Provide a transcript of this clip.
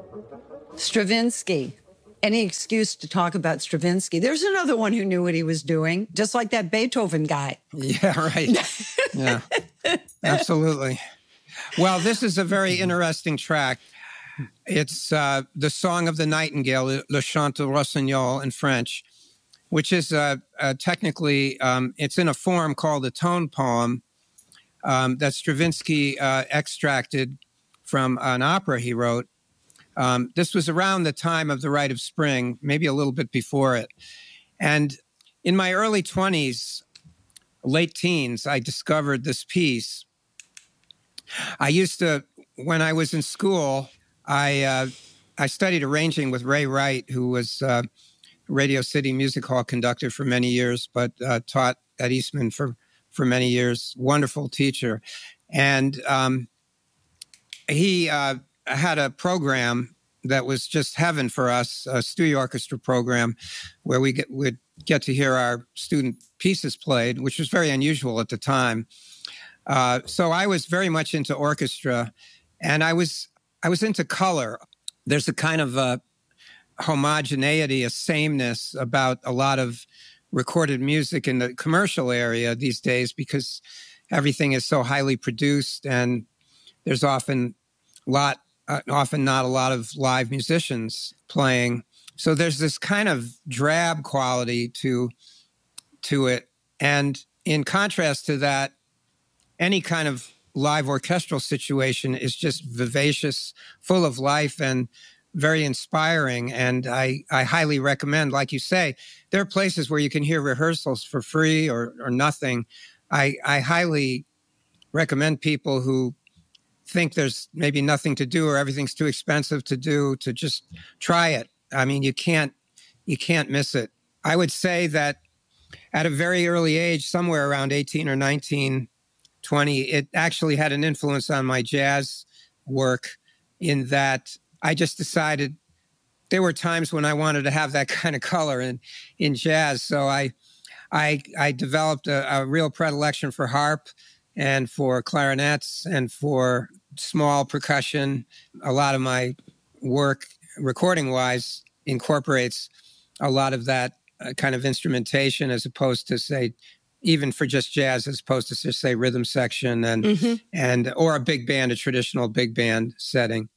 Stravinsky. Any excuse to talk about Stravinsky. There's another one who knew what he was doing, just like that Beethoven guy. Yeah, right. Yeah, absolutely. Well, this is a very interesting track. It's the Song of the Nightingale, Le Chant du Rossignol in French, which is technically, it's in a form called a tone poem that Stravinsky extracted from an opera he wrote. This was around the time of The Rite of Spring, maybe a little bit before it. And in my early 20s, late teens, I discovered this piece. I used to, when I was in school, I studied arranging with Ray Wright, who was Radio City Music Hall conductor for many years, but taught at Eastman for many years. Wonderful teacher. And he had a program that was just heaven for us, a studio orchestra program, where would get to hear our student pieces played, which was very unusual at the time. So I was very much into orchestra, and I was into color. There's a kind of homogeneity, a sameness about a lot of recorded music in the commercial area these days because everything is so highly produced, and there's often not a lot of live musicians playing. So there's this kind of drab quality to it. And in contrast to that, any kind of live orchestral situation is just vivacious, full of life, and very inspiring. And I highly recommend, like you say, there are places where you can hear rehearsals for free or nothing. I highly recommend people who think there's maybe nothing to do or everything's too expensive to do to just try it. I mean, you can't miss it. I would say that at a very early age, somewhere around 18 or 19, 20, it actually had an influence on my jazz work in that I just decided there were times when I wanted to have that kind of color in jazz. So I developed a real predilection for harp and for clarinets and for small percussion. A lot of my work, recording-wise, incorporates a lot of that kind of instrumentation as opposed to, say, even for just jazz, as opposed to, say, rhythm section and or a big band, a traditional big band setting.